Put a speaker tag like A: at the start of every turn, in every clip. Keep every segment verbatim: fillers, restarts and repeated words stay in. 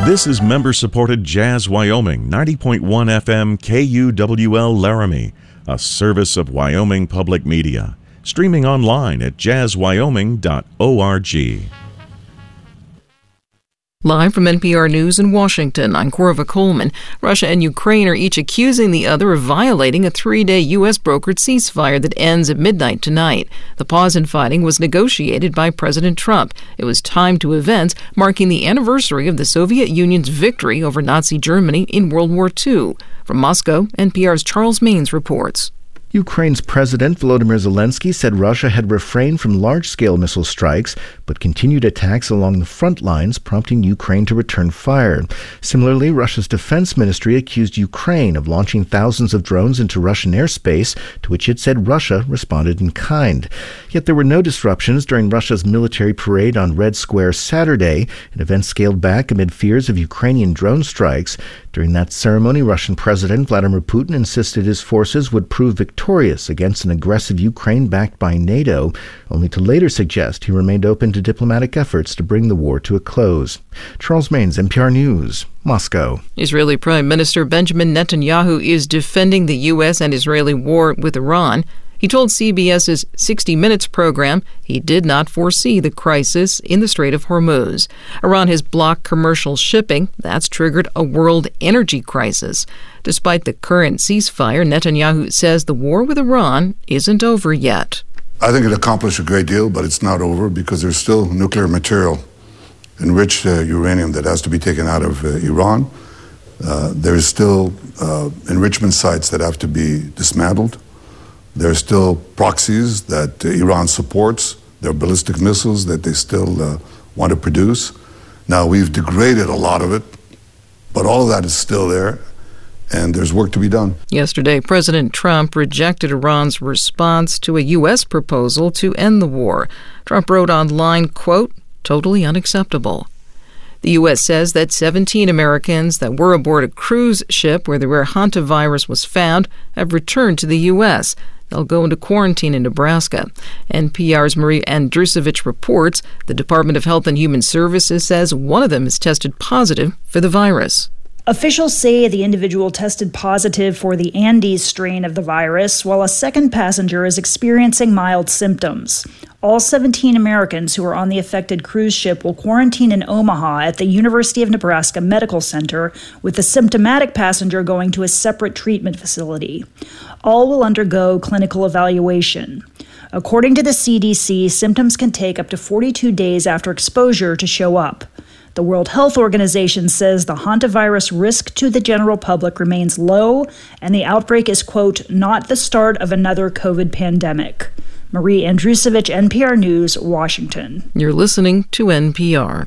A: This is member-supported Jazz Wyoming, ninety point one F M K U W L Laramie, a service of Wyoming Public Media. Streaming online at jazz wyoming dot org.
B: Live from N P R News in Washington, I'm Corva Coleman. Russia and Ukraine are each accusing the other of violating a three-day U S brokered ceasefire that ends at midnight tonight. The pause in fighting was negotiated by President Trump. It was timed to events marking the anniversary of the Soviet Union's victory over Nazi Germany in World War Two. From Moscow, N P R's Charles Maines reports.
C: Ukraine's President Volodymyr Zelensky said Russia had refrained from large-scale missile strikes, but continued attacks along the front lines, prompting Ukraine to return fire. Similarly, Russia's defense ministry accused Ukraine of launching thousands of drones into Russian airspace, to which it said Russia responded in kind. Yet there were no disruptions during Russia's military parade on Red Square Saturday, an event scaled back amid fears of Ukrainian drone strikes. During that ceremony, Russian President Vladimir Putin insisted his forces would prove victorious against an aggressive Ukraine backed by NATO, only to later suggest he remained open to diplomatic efforts to bring the war to a close. Charles Maines, N P R News, Moscow.
B: Israeli Prime Minister Benjamin Netanyahu is defending the U S and Israeli war with Iran. He told CBS's sixty minutes program he did not foresee the crisis in the Strait of Hormuz. Iran has blocked commercial shipping. That's triggered a world energy crisis. Despite the current ceasefire, Netanyahu says the war with Iran isn't over yet.
D: I think it accomplished a great deal, but it's not over because there's still nuclear material, enriched uh, uranium that has to be taken out of uh, Iran. Uh, there's still uh, enrichment sites that have to be dismantled. There are still proxies that uh, Iran supports. There are ballistic missiles that they still uh, want to produce. Now, we've degraded a lot of it, but all of that is still there, and there's work to be done.
B: Yesterday, President Trump rejected Iran's response to a U S proposal to end the war. Trump wrote online, quote, "totally unacceptable." The U S says that seventeen Americans that were aboard a cruise ship where the rare hantavirus was found have returned to the U S They'll go into quarantine in Nebraska. N P R's Marie Andrusevich reports the Department of Health and Human Services says one of them is tested positive for the virus.
E: Officials say the individual tested positive for the Andes strain of the virus, while a second passenger is experiencing mild symptoms. All seventeen Americans who are on the affected cruise ship will quarantine in Omaha at the University of Nebraska Medical Center, with the symptomatic passenger going to a separate treatment facility. All will undergo clinical evaluation. According to the C D C, symptoms can take up to forty-two days after exposure to show up. The World Health Organization says the hantavirus risk to the general public remains low, and the outbreak is, quote, not the start of another COVID pandemic. Marie Andrusevich, N P R News, Washington.
B: You're listening to N P R.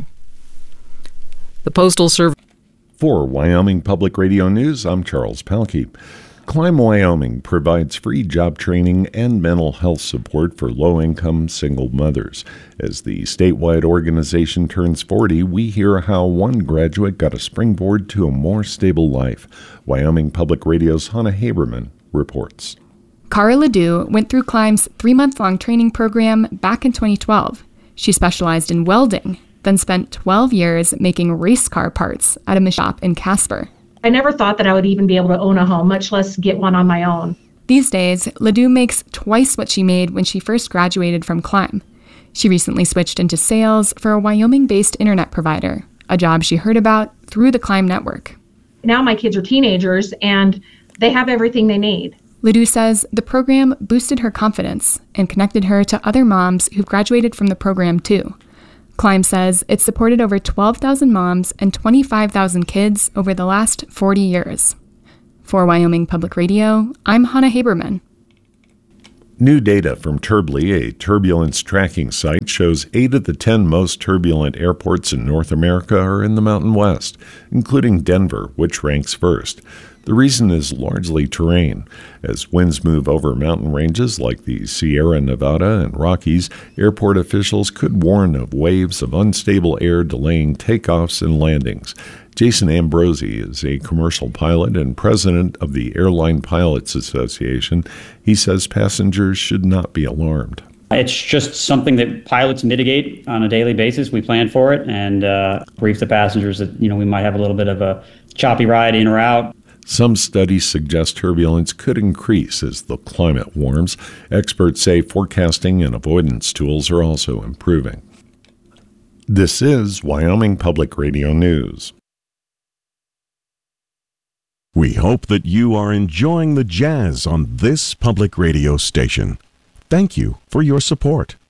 B: The Postal Service.
F: For Wyoming Public Radio News, I'm Charles Palkey. Climb Wyoming provides free job training and mental health support for low-income single mothers. As the statewide organization turns forty, we hear how one graduate got a springboard to a more stable life. Wyoming Public Radio's Hannah Haberman reports.
G: Cara Ledoux went through Climb's three-month-long training program back in twenty twelve. She specialized in welding, then spent twelve years making race car parts at a machine shop in Casper.
H: I never thought that I would even be able to own a home, much less get one on my own.
G: These days, Ledoux makes twice what she made when she first graduated from Climb. She recently switched into sales for a Wyoming-based internet provider, a job she heard about through the Climb network.
H: Now my kids are teenagers, and they have everything they need.
G: Ledoux says the program boosted her confidence and connected her to other moms who've graduated from the program too. Climb says it's supported over twelve thousand moms and twenty-five thousand kids over the last forty years. For Wyoming Public Radio, I'm Hannah Haberman.
F: New data from Turbly, a turbulence tracking site, shows eight of the ten most turbulent airports in North America are in the Mountain West, including Denver, which ranks first. The reason is largely terrain. As winds move over mountain ranges like the Sierra Nevada and Rockies, airport officials could warn of waves of unstable air delaying takeoffs and landings. Jason Ambrosi is a commercial pilot and president of the Airline Pilots Association. He says passengers should not be alarmed.
I: It's just something that pilots mitigate on a daily basis. We plan for it and uh, brief the passengers that, you know, we might have a little bit of a choppy ride in or out.
F: Some studies suggest turbulence could increase as the climate warms. Experts say forecasting and avoidance tools are also improving. This is Wyoming Public Radio News.
A: We hope that you are enjoying the jazz on this public radio station. Thank you for your support.